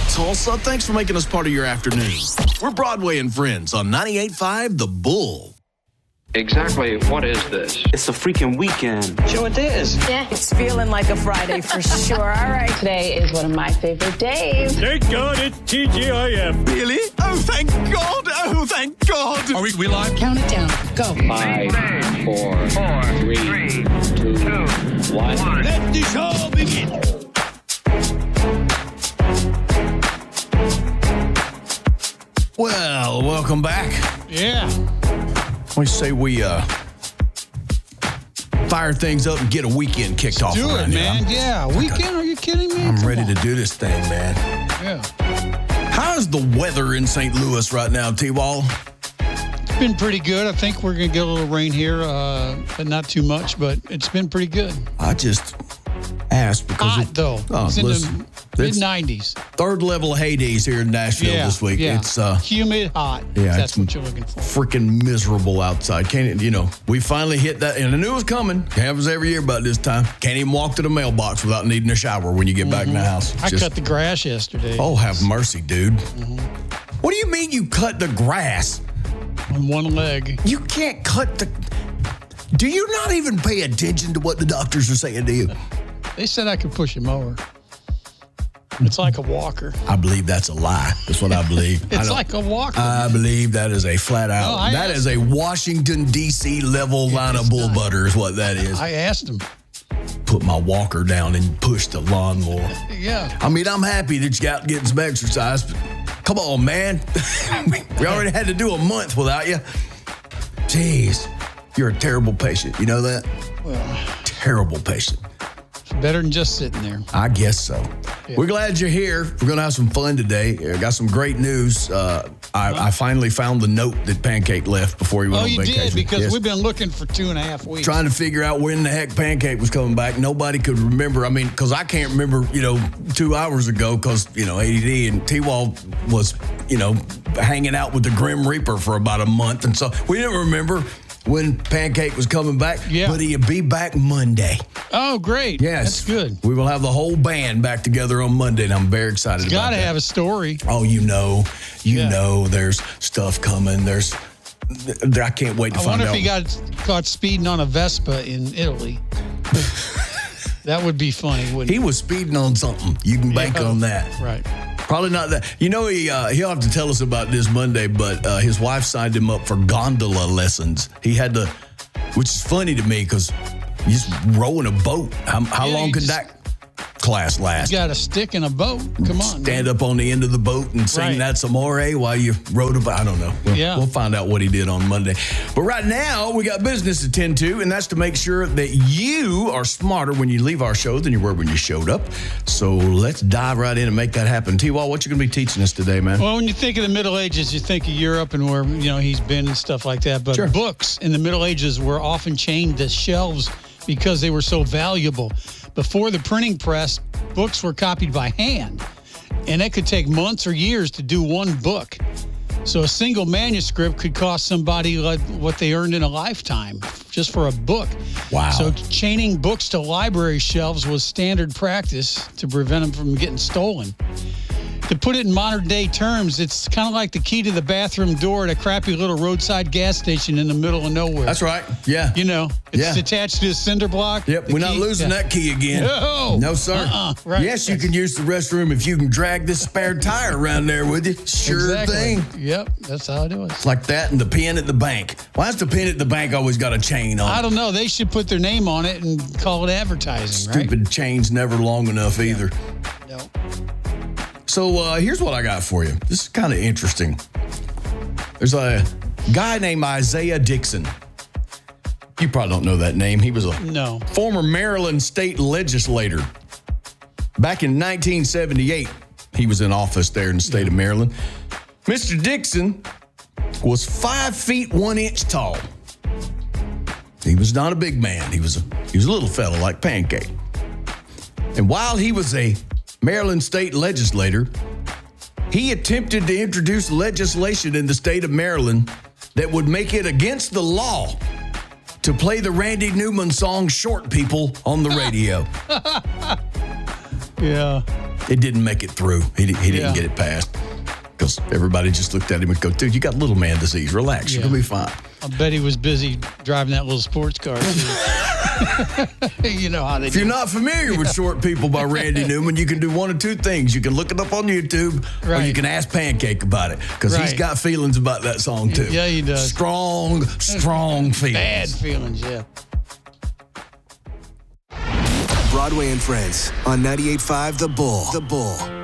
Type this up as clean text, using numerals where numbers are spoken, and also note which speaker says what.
Speaker 1: Tulsa, thanks for making us part of your afternoon. We're Broadway and Friends on 98.5 The Bull.
Speaker 2: Exactly what is this?
Speaker 3: It's a freaking weekend.
Speaker 4: Sure it is.
Speaker 5: Yeah, it's feeling like a Friday for sure. All right.
Speaker 6: Today is one of my favorite days.
Speaker 7: Thank God it's TGIF.
Speaker 3: Really? Oh, thank God. Oh, thank God.
Speaker 7: Are we live?
Speaker 5: Count it down. Go.
Speaker 2: 5, 4, 3, 2, 1.
Speaker 7: Let the show begin.
Speaker 1: Well, welcome back.
Speaker 7: Yeah.
Speaker 1: We say we fire things up and get a weekend kicked off.
Speaker 7: Do it,
Speaker 1: around here.
Speaker 7: man. Yeah. Weekend? Are you kidding me?
Speaker 1: I'm
Speaker 7: Come
Speaker 1: ready
Speaker 7: on.
Speaker 1: to do this thing, man.
Speaker 7: Yeah.
Speaker 1: How's the weather in St. Louis right now, T-Wall?
Speaker 7: It's been pretty good. I think we're going to get a little rain here, but not too much, but it's been pretty good.
Speaker 1: I just asked because
Speaker 7: Hot, though. It's in the mid-90s.
Speaker 1: Third level of Hades here in Nashville this week.
Speaker 7: Yeah.
Speaker 1: It's
Speaker 7: humid, hot.
Speaker 1: yeah,
Speaker 7: That's
Speaker 1: it's
Speaker 7: what you're looking for.
Speaker 1: freaking miserable outside. Can't we finally hit that, and I knew it was coming. It happens every year about this time. Can't even walk to the mailbox without needing a shower when you get back in the house.
Speaker 7: I cut the grass yesterday.
Speaker 1: Oh, have mercy, dude. What do you mean you cut the grass?
Speaker 7: On one leg.
Speaker 1: You can't cut the... Do you not even pay attention to what the doctors are saying to you?
Speaker 7: They said I could push a mower. It's like a walker.
Speaker 1: I believe that's a lie. That's what I believe.
Speaker 7: It's like a walker.
Speaker 1: I believe that is a flat out.
Speaker 7: No,
Speaker 1: that is a Washington, D.C. level line of bull butter is what that is.
Speaker 7: I asked him.
Speaker 1: Put my walker down and push the lawnmower.
Speaker 7: Yeah.
Speaker 1: I mean, I'm happy that you got getting some exercise, but come on, man. We already had to do a month without you. Jeez, you're a terrible patient. You know that?
Speaker 7: Well,
Speaker 1: Terrible patient.
Speaker 7: it's better than just sitting there.
Speaker 1: I guess so.
Speaker 7: Yeah.
Speaker 1: We're glad you're here. We're going to have some fun today. Got some great news. I finally found the note that Pancake left before he went
Speaker 7: Oh,
Speaker 1: on
Speaker 7: you
Speaker 1: vacation.
Speaker 7: did? Because
Speaker 1: Yes.
Speaker 7: we've been looking for 2.5 weeks.
Speaker 1: Trying to figure out when the heck Pancake was coming back. Nobody could remember. I mean, because I can't remember, 2 hours ago because, ADD and T-Wall was, hanging out with the Grim Reaper for about a month. And so we didn't remember when Pancake was coming back.
Speaker 7: Yeah.
Speaker 1: But he'll be back Monday.
Speaker 7: Oh, great.
Speaker 1: Yes.
Speaker 7: That's good.
Speaker 1: We will have the whole band back together on Monday, and I'm very excited about
Speaker 7: Got to
Speaker 1: that.
Speaker 7: have a story.
Speaker 1: Oh, you know, there's stuff coming. I can't wait to
Speaker 7: I
Speaker 1: find
Speaker 7: wonder
Speaker 1: out.
Speaker 7: if he got caught speeding on a Vespa in Italy. That would be funny, wouldn't
Speaker 1: He was speeding on something. You can bank on that.
Speaker 7: Right.
Speaker 1: Probably not that. He'll have to tell us about this Monday, but his wife signed him up for gondola lessons. He had to, which is funny to me because he's rowing a boat. How long could that class last?
Speaker 7: You got a stick in a boat. Come on.
Speaker 1: Stand up on the end of the boat and sing
Speaker 7: Right.
Speaker 1: That's Amore while you rode a boat. I don't know. We'll find out what he did on Monday. But right now, we got business to tend to, and that's to make sure that you are smarter when you leave our show than you were when you showed up. So let's dive right in and make that happen. T-Wall, what you going to be teaching us today, man?
Speaker 7: Well, when you think of the Middle Ages, you think of Europe and where, he's been and stuff like that. But
Speaker 1: Sure.
Speaker 7: books in the Middle Ages were often chained to shelves because they were so valuable. Before the printing press, books were copied by hand, and it could take months or years to do one book. So a single manuscript could cost somebody like what they earned in a lifetime just for a book.
Speaker 1: Wow.
Speaker 7: So chaining books to library shelves was standard practice to prevent them from getting stolen. To put it in modern day terms, it's kind of like the key to the bathroom door at a crappy little roadside gas station in the middle of nowhere.
Speaker 1: That's right. Yeah.
Speaker 7: It's attached to a cinder block.
Speaker 1: Yep,
Speaker 7: The
Speaker 1: we're not
Speaker 7: key-
Speaker 1: losing that key again.
Speaker 7: No.
Speaker 1: Sir.
Speaker 7: Right.
Speaker 1: Yes, you can use the restroom if you can drag this spare tire around there with you. Sure
Speaker 7: Exactly.
Speaker 1: thing.
Speaker 7: Yep, that's how it is.
Speaker 1: It's like that and the pin at the bank. Why has the pin at the bank always got a chain on it?
Speaker 7: I don't know. They should put their name on it and call it advertising, right?
Speaker 1: Stupid chain's never long enough either.
Speaker 7: No.
Speaker 1: So here's what I got for you. This is kind of interesting. There's a guy named Isaiah Dixon. You probably don't know that name. He was a
Speaker 7: No.
Speaker 1: former Maryland state legislator. Back in 1978, he was in office there in the state of Maryland. Mr. Dixon was 5 feet 1 inch tall. He was not a big man. He was a little fella like Pancake. And while he was a Maryland state legislator, he attempted to introduce legislation in the state of Maryland that would make it against the law to play the Randy Newman song Short People on the radio.
Speaker 7: Yeah.
Speaker 1: It didn't make it through. He didn't get it passed because everybody just looked at him and go, dude, you got little man disease. Relax. You're going to be fine.
Speaker 7: I bet he was busy driving that little sports car, too. You know how they do.
Speaker 1: If you're not familiar with Short People by Randy Newman, you can do one of two things. You can look it up on YouTube or you can ask Pancake about it because he's got feelings about that song, too.
Speaker 7: Yeah, he does.
Speaker 1: Strong feelings.
Speaker 7: Bad feelings, yeah.
Speaker 4: Broadway and Friends on 98.5 The Bull.